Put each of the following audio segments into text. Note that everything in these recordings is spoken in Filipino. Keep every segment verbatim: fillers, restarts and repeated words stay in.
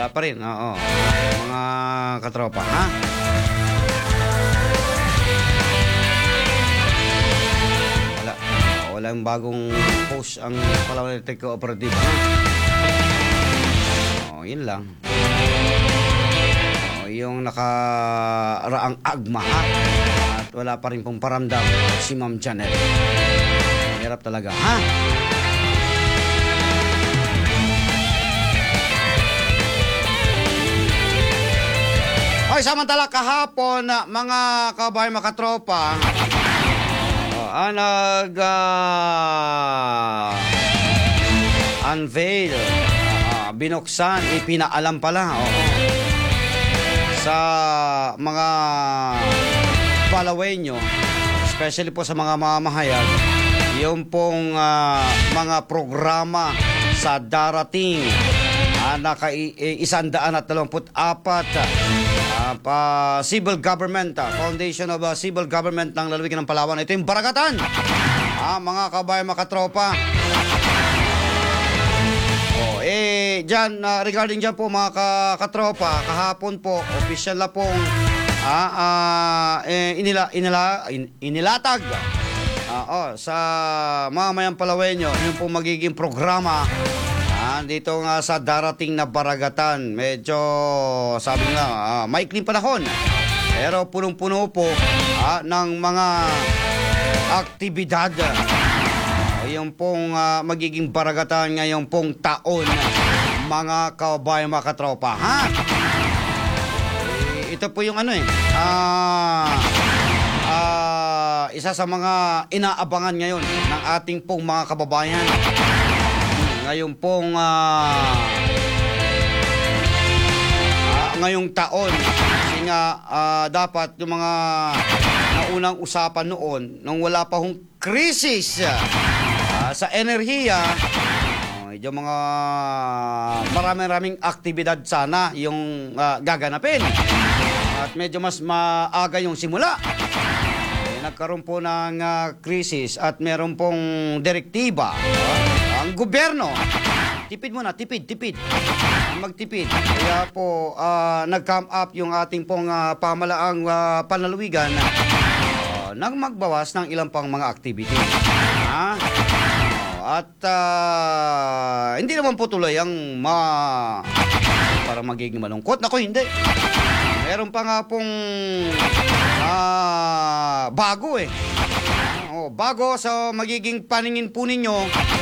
Wala pa rin, oo. Mga katropa, ha? Wala. Walang bagong post ang Palawan Electric Cooperative, ha? Oo, yun lang. Oo, yung nakaraang agma, ha? At wala pa rin pong paramdam si Ma'am Janet. Hirap talaga, ha? Ay, samantala kahapon, mga kabayan, mga katropa, oh, ah, nag uh, unveil, uh, binuksan, ipinaalam pala, oh, sa mga Palawenyo, especially po sa mga mamahayag, yung pong uh, mga programa sa darating uh, naka isandaan at dalawamput apat uh, pa civil government, uh, foundation of uh, civil government ng lalawigan ng Palawan. Ito yung Baragatan, uh, mga kabayan, mga katropa. Oh, eh, dyan, uh, regarding dyan po mga ka katropa, kahapon po, official na pong uh, uh, eh, inila, inila, in, inilatag uh, oh, sa mamayang Palawenyo yung pong magiging programa uh, dito nga sa darating na Baragatan. Medyo, sabi nga, uh, maikling panahon, pero punong-puno po uh, ng mga aktibidad. Yung pong uh, magiging Baragatan ngayong pong taon, mga kabayan, mga katropa, ha? E, ito po yung ano eh, ah, uh, isa sa mga inaabangan ngayon ng ating pong mga kababayan. Ngayong pong uh, uh, ngayong taon, kasi nga uh, dapat yung mga naunang usapan noon, nung wala pa hong krisis Uh, sa enerhiya, uh, yung mga marami-raming aktibidad sana yung uh, gaganapin. At medyo mas maaga yung simula. Eh, nagkaroon po ng uh, krisis at meron pong direktiba. Uh, ang gobyerno, tipid muna, tipid, tipid. Magtipid. Kaya po, uh, nag-come up yung ating pong uh, pamalaang uh, panlalawigan uh, nang magbawas ng ilang pang mga activity. Ha? At uh, hindi naman po tuloy ang ma para magiging malungkot. Naku, hindi. Meron pa nga pong uh, bago eh. Oh, bago sa magiging paningin po ninyo,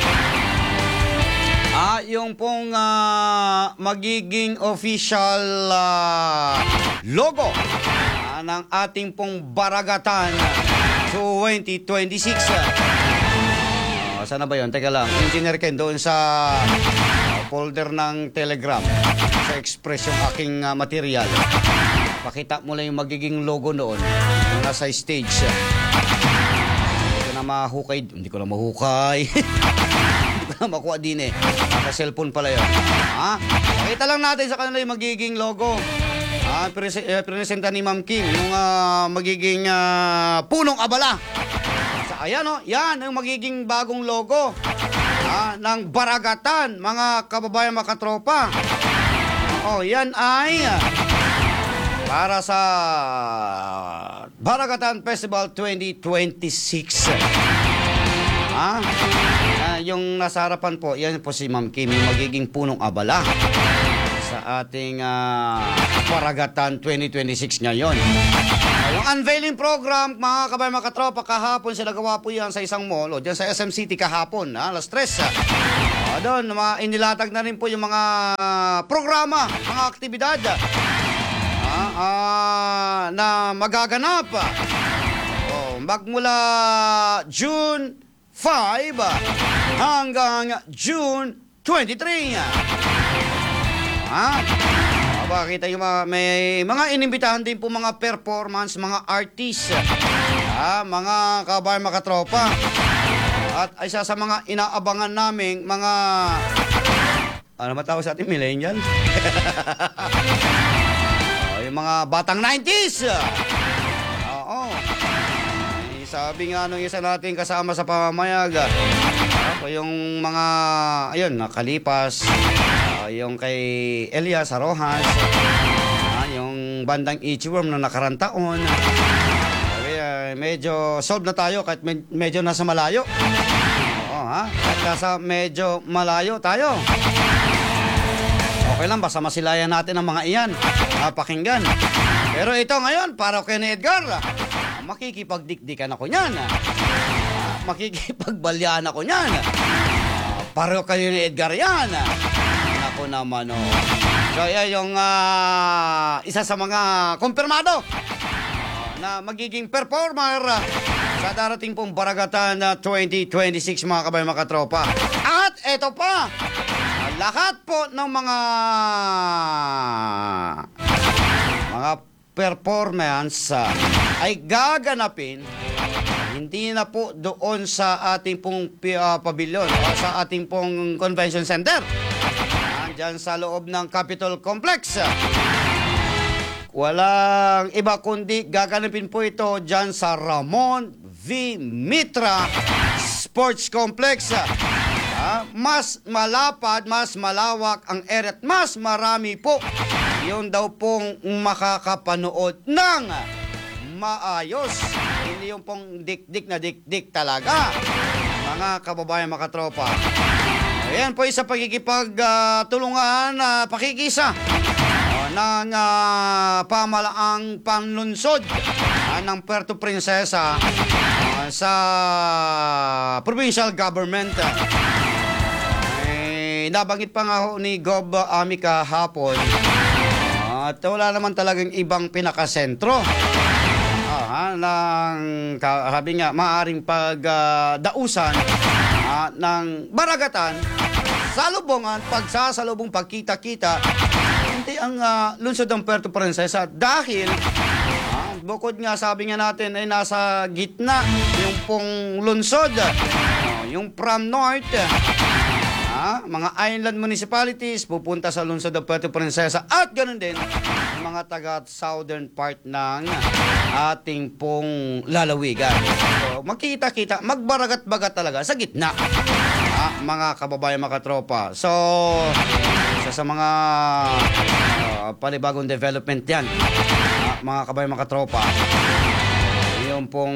ah, yung pong uh, magiging official uh, logo uh, ng ating pong Baragatan twenty twenty-six. Uh, sana ba yun? Teka lang. Engineer Ken, doon sa uh, folder ng Telegram, sa Express yung aking uh, material. Pakita mo lang yung magiging logo noon yung nasa stage. Hindi ko na mahukay. Hindi ko na mahukay. Hindi ko na makuha din eh. Nasa cellphone pala yun. Ha? Pakita lang natin sa kanila yung magiging logo. Ah, prese- uh, presenta ni Ma'am Kim yung uh, magiging uh, punong abala. Ayan o, yan yung magiging bagong logo ah, ng Baragatan, mga kababayan, mga katropa. O, yan ay para sa Baragatan Festival twenty twenty-six. Ah, ah, yung nasa harapan po, yan po si Ma'am Kim, yung magiging punong abala sa ating uh, Baragatan twenty twenty-six ngayon. Yung unveiling program, mga kabayan, mga katropa, kahapon sila gawa po yan sa isang mall, o dyan sa S M City kahapon, ha, alas tres. Uh, doon, mga inilatag na rin po yung mga programa, mga aktibidad uh, uh, na magaganap. Uh, magmula June five hanggang June twenty-three. Ha? Bakit yung mga, may mga inimbitahan din po mga performance, mga artist, ah, mga kabayan, mga katropa. At isa sa mga inaabangan naming mga, ano matawag sa ating millennial? Oh, yung mga batang nineties. Oo. Sabi nga nung isa natin kasama sa pamamayag, ako yung mga, ayun, nakalipas, uh, yung kay Elias Arojas, ah, yung bandang Ichiworm na nakarang taon. Okay, medyo solve na tayo kahit med- medyo nasa malayo. Oo, ha? Kahit nasa medyo malayo tayo. Okay lang, basta masilayan natin ang mga iyan. Ah, pakinggan. Pero ito ngayon, para kay ni Edgar, makikipagdikdikan ako niyan. Ah, makikipagbalyan ako niyan. Ah, para kayo ni Edgar yan. Ako naman, oh. So, yan yung uh, isa sa mga kumpirmado na magiging performer sa darating pong Baragatan na twenty twenty-six, mga kabay, mga katropa. At ito pa, lahat po ng mga mga performance uh, ay gaganapin hindi na po doon sa ating pong uh, pavilion o sa ating pong convention center. Diyan sa loob ng Capitol Complex. Walang iba kundi gaganapin po ito dyan sa Ramon V. Mitra Sports Complex. Ah, mas malapad, mas malawak ang area at mas marami po yun daw pong makakapanood ng maayos. Hindi yung pong dik-dik na dik-dik talaga, mga kababayan, mga katropa. Ayan po isa pagkikipagtulungan, uh, pakikisa uh, ng uh, pamalaang panlunsod uh, ng Puerto Princesa uh, sa provincial government. Eh, nabanggit pa nga ho ni Gob Ami kahapon uh, at wala naman talagang ibang pinakasentro uh, ng, sabi nga, maaring pagdausan uh, uh, ng Baragatan. Salubungan, pagsasalubong, pagkita-kita, hindi ang uh, lungsod ng Puerto Princesa dahil uh, bukod nga sabi nga natin ay nasa gitna yung pong lungsod, uh, yung from north, uh, mga island municipalities pupunta sa lungsod ng Puerto Princesa at ganoon din yung mga taga southern part ng ating pong lalawigan. So, magkita-kita, magbaragat-bagat talaga sa gitna. Ah, mga kababayan, mga katropa. So, isa sa mga uh, panibagong development yan, ah, mga kababayan, mga katropa, yung pong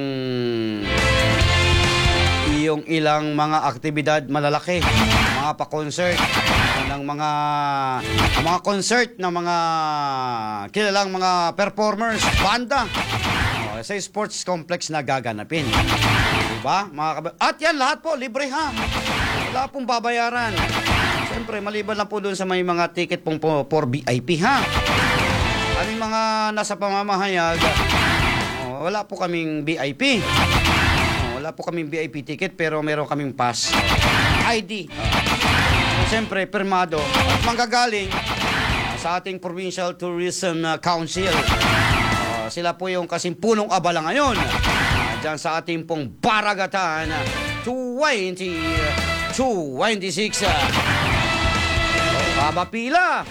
yung ilang mga aktibidad malalaki, mga pa-concert ng mga mga concert ng mga kilalang mga performers, banda, uh, sa sports complex na gaganapin. Diba? Mga kab- At yan lahat po, libre ha. Wala pong babayaran. Siyempre, maliban lang po doon sa may mga ticket pong po, for V I P ha. Aming mga nasa pamamahayag, oh, wala po kaming V I P. Oh, wala po kaming V I P ticket pero meron kaming pass. I D. Uh, Siyempre, permado at manggagaling uh, sa ating Provincial Tourism Council. Uh, sila po yung kasing punong abala ngayon uh, dyan sa ating pong Baragatan twenty twenty-six. Uh, haba pila.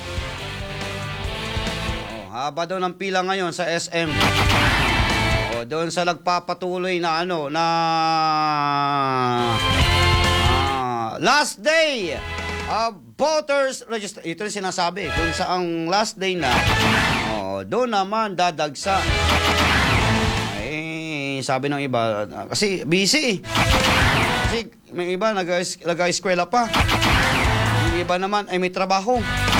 Oh, haba daw ng pila ngayon sa S M. Oh, doon sa nagpapatuloy na ano na uh, last day of voters register. Ito yung sinasabi. Doon sa ang last day na, oh, doon naman dadagsa. Eh, sabi ng iba, kasi busy. Kasi may iba nag-eskwela pa. Yung iba naman ay may trabaho.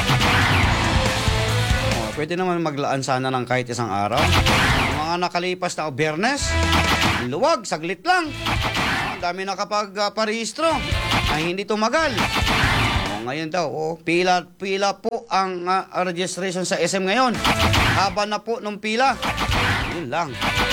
Oh, pwede naman maglaan sana ng kahit isang araw. Yung mga nakalipas na Biyernes, luwag, saglit lang. Ang dami nakapag-parehistro ay hindi tumagal. Oh, ngayon daw, oh, pila, pila po ang uh, registration sa S M ngayon. Haba na po nung pila. Yun lang.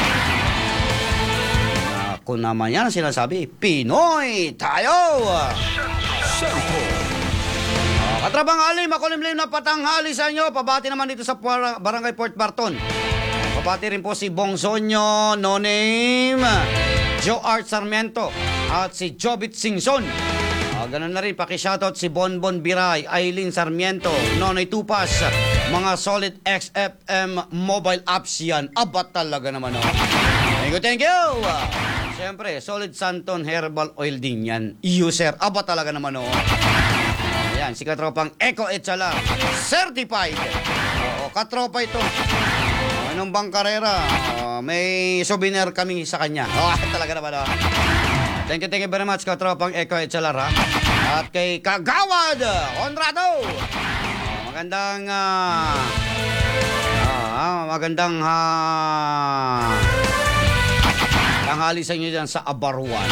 Ako naman yan sinasabi, Pinoy tayo! Sentro! Uh, Katrabang Ali, makulimlim na patanghali sa inyo. Pabati naman dito sa Barangay Port Barton. Pabati rin po si Bong Sonyo, no name, Joe Art Sarmiento, at si Jobit Singson. Uh, ganun na rin, pakishoutout si Bonbon Biray, Aileen Sarmiento, Nonoy Tupas, mga solid X F M mobile apps yan. Aba talaga naman, oh. Thank you, thank you! Uh, Siyempre, Solid Santon Herbal Oil din yan. User. Aba talaga naman, oh. Ayan. Yan, si katropang Eco Etchala. Certified. Oo, katropa ito. Anong bang karera? Uh, may souvenir kami sa kanya. Oh, talaga naman. Oh. Thank you, thank you very much, katropang Eco Etchala. At kay Kagawad Conrado. Uh, magandang... Uh, uh, magandang... Uh, tanghali sa inyo dyan sa Abaruan.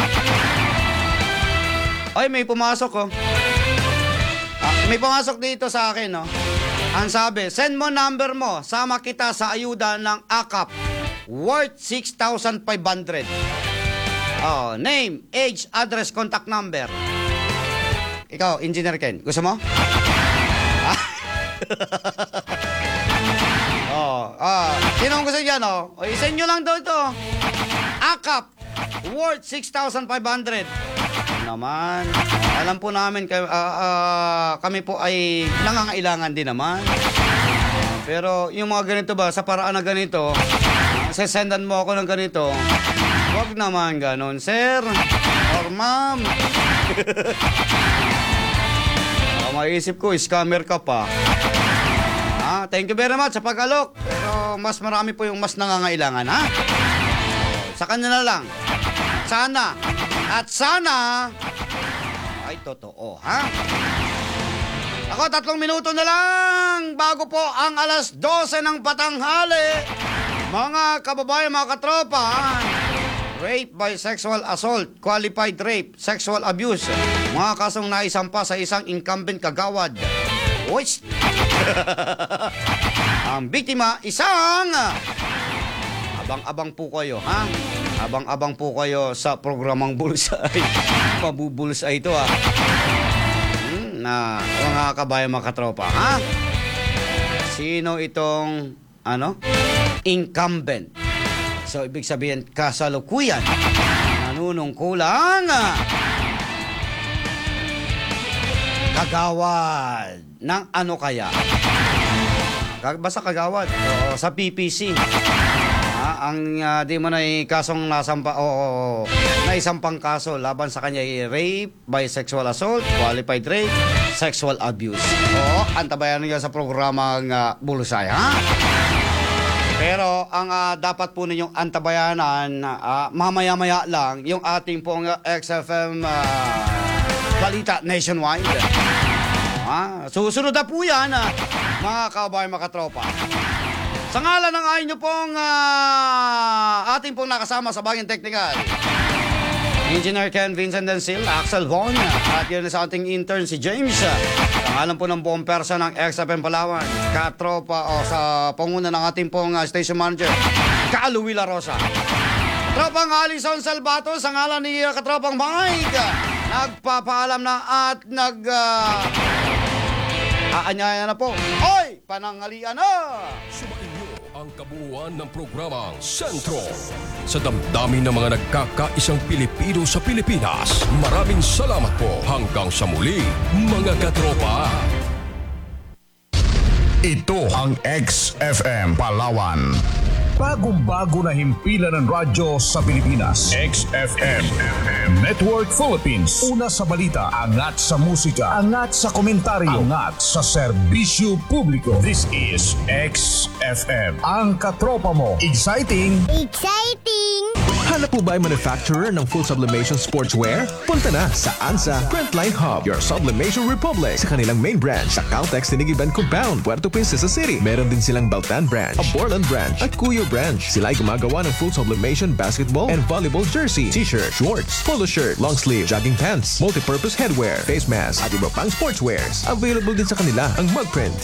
Ay, may pumasok oh. Ah, may pumasok dito sa akin, no? Ang sabi, send mo number mo, sama kita sa ayuda ng A K A P worth six thousand five hundred. Oh, name, age, address, contact number. Ikaw, Engineer Ken, gusto mo? Ah? oh, ah, sino ang gusto dyan, oh? O, isend nyo lang daw ito. A K A P worth six thousand five hundred. Naman, alam po namin uh, uh, kami po ay nangangailangan din naman. Uh, pero yung mga ganito ba, sa paraan na ganito, sesendan mo ako ng ganito, wag naman ganon, sir or ma'am. uh, maisip ko, scammer ka pa. Ah, thank you very much sa pag-alok. Pero mas marami po yung mas nangangailangan, ha? Sa kanya na lang. Sana. At sana ay totoo, ha? Ako, tatlong minuto na lang bago po ang alas dose ng patanghali. Mga kababayan, mga katropa, rape by sexual assault, qualified rape, sexual abuse, mga kasong naisampa sa isang incumbent kagawad. Which ang biktima, isang abang-abang po kayo, ha? Abang-abang po kayo sa programang Bulsay. Pabubulsay ito, ha? Hmm, na mga kabayan, mga katropa, ha? Sino itong, ano? Incumbent. So, ibig sabihin, kasalukuyan. Nanunungkulang kagawad ng ano kaya? Basta kagawad. O, sa P P C. Ah, ang uh, di mo na kasong nasampa o oh, naisampang kaso laban sa kanya ay rape by sexual assault, qualified rape, sexual abuse. Oo, antabayan niyo sa programang uh, Bulsay, ha? Pero ang uh, dapat po ninyong antabayanan uh, mamaya-maya lang yung ating pong uh, X F M uh, Balita Nationwide. Ah, susunod na po yan, uh, mga kabayan, mga katropa. Sa ngalan ng ayon nyo pong uh, ating pong nakasama sa baging technical, Engineer Ken Vincent Densil, Axel Von, at yun sa ating intern si James. Sa ngalan po ng buong persa ng X F M Palawan, katropa o sa panguna ng ating pong uh, station manager, Kalu Willa Rosa. Tropang Alison Salvato, sa ngalan ni uh, katropang Mike, nagpapaalam na at nag... Uh, aanyaya na po. Oy! Panangalian na! Ang kabuuan ng programang Sentro sa damdamin ng mga nagkakaisang Pilipino sa Pilipinas. Maraming salamat po. Hanggang sa muli, mga katropa. Ito ang X F M Palawan. Bagong-bago na himpilan ng radyo sa Pilipinas. X F M Network Philippines. Una sa balita, angat sa musika, angat sa komentaryo, angat sa serbisyo publiko. This is X F M. Ang katropa mo. Exciting! Exciting! Hanap po ba ay manufacturer ng full sublimation sportswear? Punta na sa ANSA Trendline Hub, your sublimation republic, sa kanilang main branch sa Caltex Tinigiban Compound, Puerto Princesa City. Meron din silang Baltan branch, a Borland branch, at Cuyo branch. Sila ay gumagawa ng full sublimation basketball and volleyball jersey, t-shirt, shorts, polo shirt, long sleeve, jogging pants, multi-purpose headwear, face mask, at iba pang sportswears. Available din sa kanila ang mug print,